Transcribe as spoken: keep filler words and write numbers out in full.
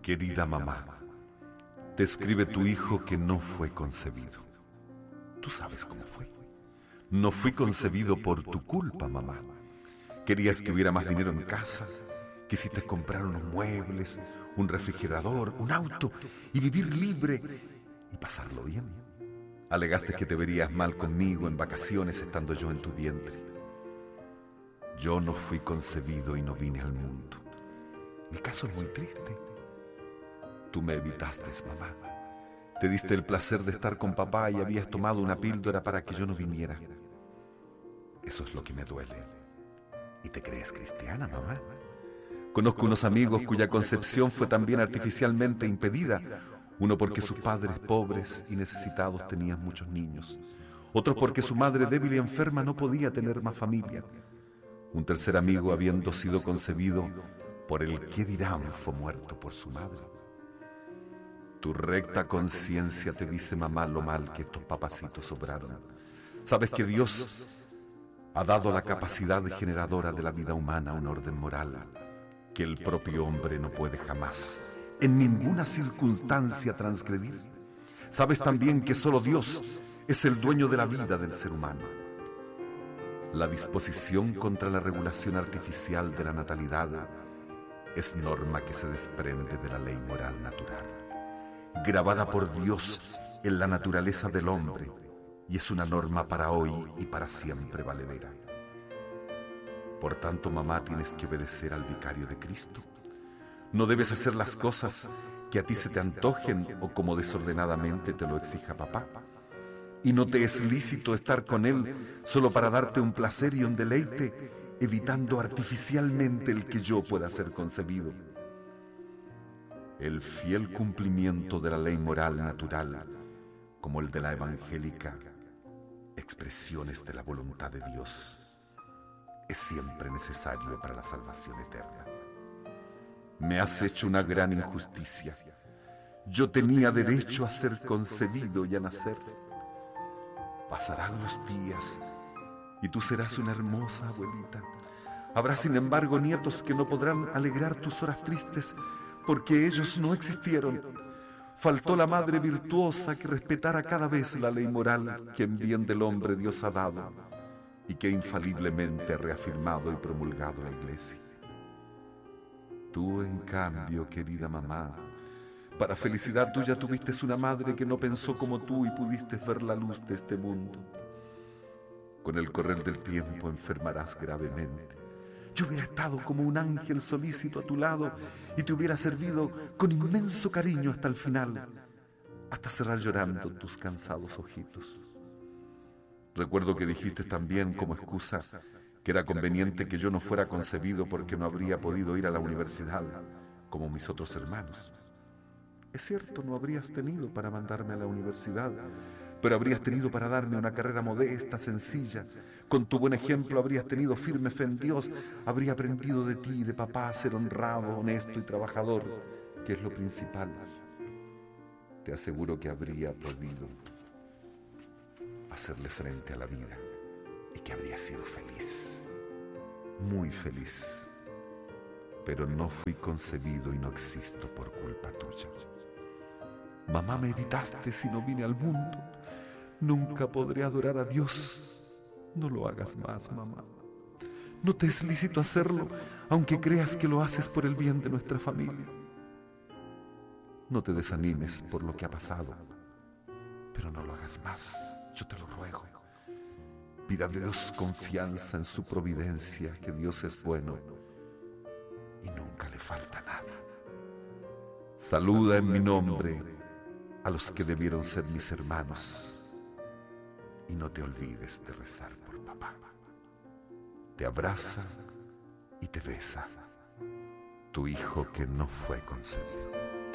Querida mamá, te escribe tu hijo que no fue concebido. Tú sabes cómo fue. No fui concebido por tu culpa, mamá. Querías que hubiera más dinero en casa, quisiste comprar unos muebles, un refrigerador, un auto y vivir libre y pasarlo bien. Alegaste que te verías mal conmigo en vacaciones estando yo en tu vientre. Yo no fui concebido y no vine al mundo. Mi caso es muy triste. Tú me evitaste, mamá. Te diste el placer de estar con papá y habías tomado una píldora para que yo no viniera. Eso es lo que me duele. ¿Y te crees cristiana, mamá? Conozco unos amigos cuya concepción fue también artificialmente impedida. Uno porque sus padres pobres y necesitados tenían muchos niños. Otro porque su madre débil y enferma no podía tener más familia. Un tercer amigo habiendo sido concebido por el qué dirán fue muerto por su madre. Tu recta conciencia te dice, mamá, lo mal que estos papacitos obraron. Sabes que Dios ha dado la capacidad generadora de la vida humana un orden moral que el propio hombre no puede jamás, en ninguna circunstancia, transgredir. Sabes también que solo Dios es el dueño de la vida del ser humano. La disposición contra la regulación artificial de la natalidad es norma que se desprende de la ley moral natural, grabada por Dios en la naturaleza del hombre, y es una norma para hoy y para siempre valedera. Por tanto, mamá, tienes que obedecer al vicario de Cristo. No debes hacer las cosas que a ti se te antojen o como desordenadamente te lo exija papá. Y no te es lícito estar con él solo para darte un placer y un deleite, evitando artificialmente el que yo pueda ser concebido. El fiel cumplimiento de la ley moral natural, como el de la evangélica, expresiones de la voluntad de Dios, es siempre necesario para la salvación eterna. Me has hecho una gran injusticia. Yo tenía derecho a ser concebido y a nacer. Pasarán los días y tú serás una hermosa abuelita. Habrá, sin embargo, nietos que no podrán alegrar tus horas tristes porque ellos no existieron. Faltó la madre virtuosa que respetara cada vez la ley moral que en bien del hombre Dios ha dado y que infaliblemente ha reafirmado y promulgado la Iglesia. Tú, en cambio, querida mamá, para felicidad tuya tuviste una madre que no pensó como tú y pudiste ver la luz de este mundo. Con el correr del tiempo enfermarás gravemente. Yo hubiera estado como un ángel solícito a tu lado y te hubiera servido con inmenso cariño hasta el final, hasta cerrar llorando tus cansados ojitos. Recuerdo que dijiste también como excusa que era conveniente que yo no fuera concebido porque no habría podido ir a la universidad como mis otros hermanos. Es cierto, no habrías tenido para mandarme a la universidad, pero habrías tenido para darme una carrera modesta, sencilla. Con tu buen ejemplo habrías tenido firme fe en Dios, habría aprendido de ti y de papá a ser honrado, honesto y trabajador, que es lo principal. Te aseguro que habría podido hacerle frente a la vida y que habría sido feliz, muy feliz. Pero no fui concebido y no existo por culpa tuya. Mamá, me evitaste si no vine al mundo. Nunca podré adorar a Dios. No lo hagas más, mamá. No te es lícito hacerlo, aunque creas que lo haces por el bien de nuestra familia. No te desanimes por lo que ha pasado, pero no lo hagas más, yo te lo ruego. Pida a Dios confianza en su providencia, que Dios es bueno y nunca le falta nada. Saluda en mi nombre a los que debieron ser mis hermanos y no te olvides de rezar por papá. Te abraza y te besa tu hijo que no fue concebido.